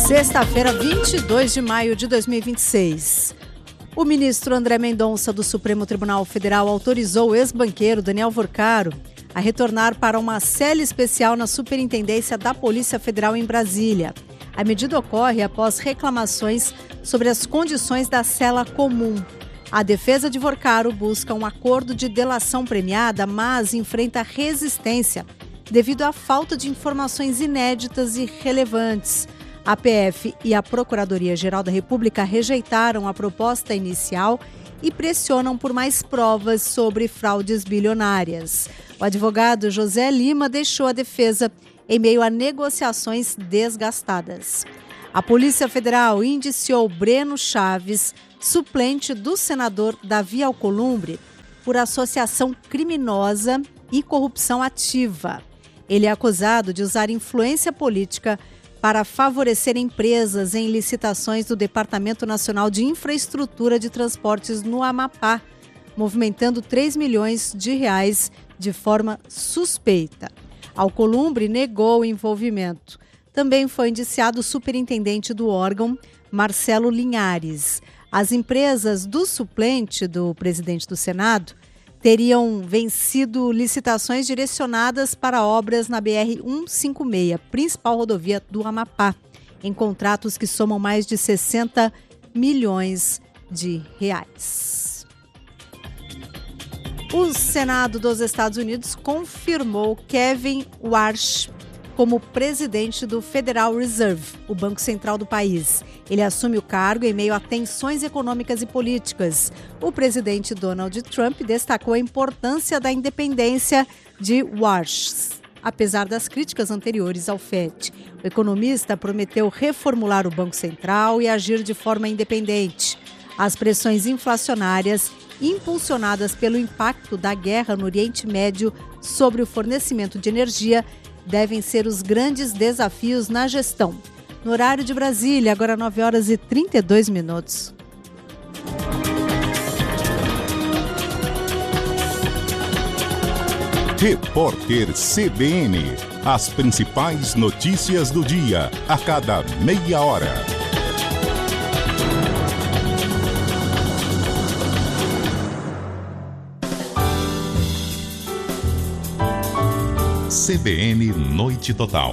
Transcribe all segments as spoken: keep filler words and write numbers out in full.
Sexta-feira, vinte e dois de maio de dois mil e vinte e seis. O ministro André Mendonça do Supremo Tribunal Federal autorizou o ex-banqueiro Daniel Vorcaro a retornar para uma cela especial na Superintendência da Polícia Federal em Brasília. A medida ocorre após reclamações sobre as condições da cela comum. A defesa de Vorcaro busca um acordo de delação premiada, mas enfrenta resistência devido à falta de informações inéditas e relevantes. A P F e a Procuradoria-Geral da República rejeitaram a proposta inicial e pressionam por mais provas sobre fraudes bilionárias. O advogado José Lima deixou a defesa em meio a negociações desgastadas. A Polícia Federal indiciou Breno Chaves, suplente do senador Davi Alcolumbre, por associação criminosa e corrupção ativa. Ele é acusado de usar influência política para favorecer empresas em licitações do Departamento Nacional de Infraestrutura de Transportes no Amapá, movimentando três milhões de reais de forma suspeita. Alcolumbre negou o envolvimento. Também foi indiciado o superintendente do órgão, Marcelo Linhares. As empresas do suplente do presidente do Senado teriam vencido licitações direcionadas para obras na B R cento e cinquenta e seis, principal rodovia do Amapá, em contratos que somam mais de sessenta milhões de reais. O Senado dos Estados Unidos confirmou Kevin Warsh como presidente do Federal Reserve, o Banco Central do país. Ele assume o cargo em meio a tensões econômicas e políticas. O presidente Donald Trump destacou a importância da independência de Warsh, apesar das críticas anteriores ao F E D. O economista prometeu reformular o Banco Central e agir de forma independente. As pressões inflacionárias, impulsionadas pelo impacto da guerra no Oriente Médio sobre o fornecimento de energia, devem ser os grandes desafios na gestão. No horário de Brasília, agora nove horas e trinta e dois minutos. Repórter C B N. As principais notícias do dia, a cada meia hora. C B N Noite Total.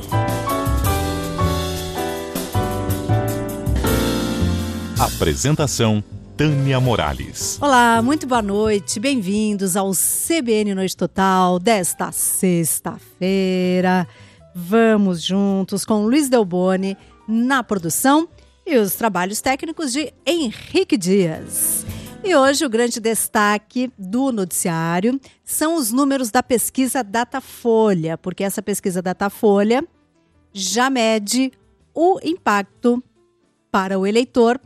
Apresentação Tânia Morales. Olá, muito boa noite. Bem-vindos ao C B N Noite Total desta sexta-feira. Vamos juntos com Luiz Delboni na produção e os trabalhos técnicos de Henrique Dias. E hoje o grande destaque do noticiário são os números da pesquisa Datafolha, porque essa pesquisa Datafolha já mede o impacto para o eleitor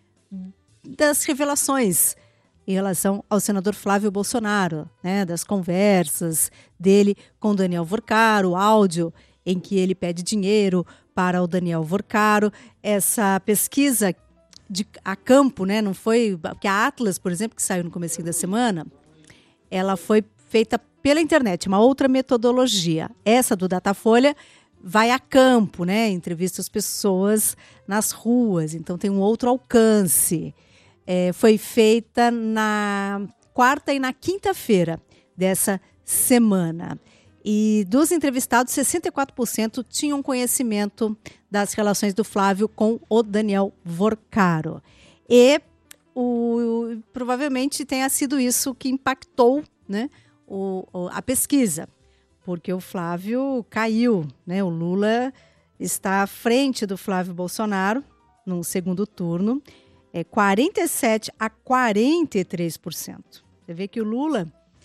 das revelações em relação ao senador Flávio Bolsonaro, né, das conversas dele com Daniel Vorcaro, o áudio em que ele pede dinheiro para o Daniel Vorcaro. Essa pesquisa de a campo, né, não foi, porque a Atlas, por exemplo, que saiu no comecinho da semana, ela foi feita pela internet, uma outra metodologia. Essa do Datafolha vai a campo, né, entrevista as pessoas nas ruas, então tem um outro alcance. É, foi feita na quarta e na quinta-feira dessa semana. E dos entrevistados, sessenta e quatro por cento tinham conhecimento das relações do Flávio com o Daniel Vorcaro. E o, provavelmente tenha sido isso que impactou, né, o, a pesquisa, porque o Flávio caiu, né? O Lula está à frente do Flávio Bolsonaro no segundo turno, é quarenta e sete a quarenta e três por cento. Você vê que o Lula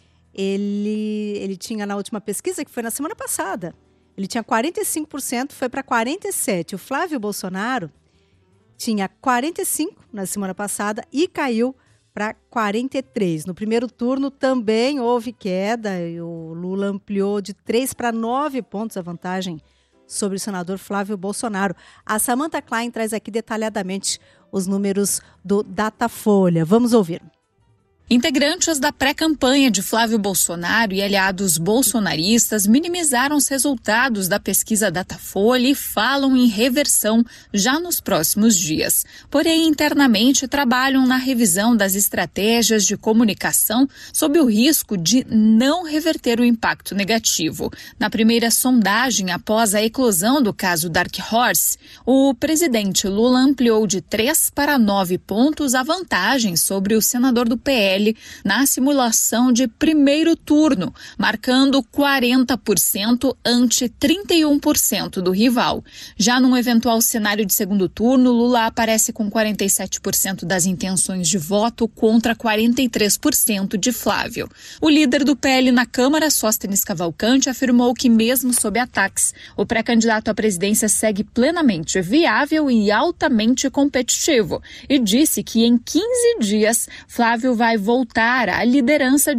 Ele, ele tinha na última pesquisa, que foi na semana passada, ele tinha quarenta e cinco por cento, foi para quarenta e sete por cento. O Flávio Bolsonaro tinha quarenta e cinco por cento na semana passada e caiu para quarenta e três por cento. No primeiro turno também houve queda, e o Lula ampliou de três para nove pontos a vantagem sobre o senador Flávio Bolsonaro. A Samantha Klein traz aqui detalhadamente os números do Datafolha. Vamos ouvir. Integrantes da pré-campanha de Flávio Bolsonaro e aliados bolsonaristas minimizaram os resultados da pesquisa Datafolha e falam em reversão já nos próximos dias. Porém, internamente trabalham na revisão das estratégias de comunicação sob o risco de não reverter o impacto negativo. Na primeira sondagem após a eclosão do caso Dark Horse, o presidente Lula ampliou de três para nove pontos a vantagem sobre o senador do P L na simulação de primeiro turno, marcando quarenta por cento ante trinta e um por cento do rival. Já num eventual cenário de segundo turno, Lula aparece com quarenta e sete por cento das intenções de voto contra quarenta e três por cento de Flávio. O líder do P L na Câmara, Sóstenes Cavalcante, afirmou que mesmo sob ataques, o pré-candidato à presidência segue plenamente viável e altamente competitivo e disse que em quinze dias Flávio vai voltar à liderança